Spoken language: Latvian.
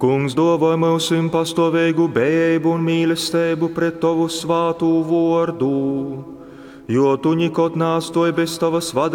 Kungs dāvā mums pastāvīgu bejību un mīlestību pret tavu svātu vārdu, jo tu nekad nestoji bez tavas vadības.